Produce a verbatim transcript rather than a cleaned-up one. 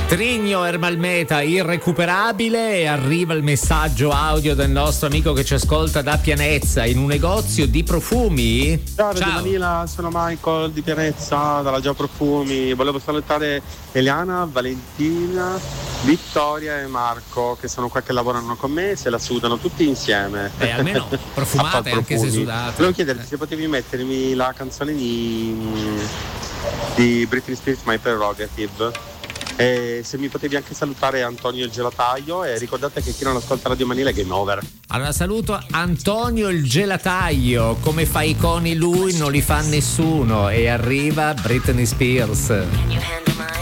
Trigno Ermalmeta, irrecuperabile, e arriva il messaggio audio del nostro amico che ci ascolta da Pianezza, in un negozio di profumi. Ciao, Ciao. Manila, sono Michael di Pianezza, dalla Geo Profumi. Volevo salutare Eliana, Valentina, Vittoria e Marco, che sono qua che lavorano con me, se la sudano tutti insieme. Beh, almeno profumate anche se sudate. Volevo chiederti se potevi mettermi la canzone di, di Britney Spears, My Prerogative. E se mi potevi anche salutare Antonio il gelataio, e ricordate che chi non ascolta Radio Manila è game over. Allora saluto Antonio il gelataio, come fa i coni lui non li fa nessuno, e arriva Britney Spears.